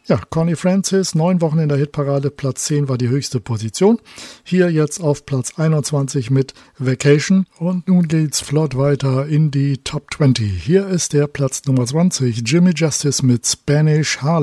Ja, Connie Francis, 9 Wochen in der Hitparade, Platz 10 war die höchste Position. Hier jetzt auf Platz 21 mit Vacation. Und nun geht's flott weiter in die Top 20. Hier ist der Platz Nummer 20, Jimmy Justice mit Spanish Harlem.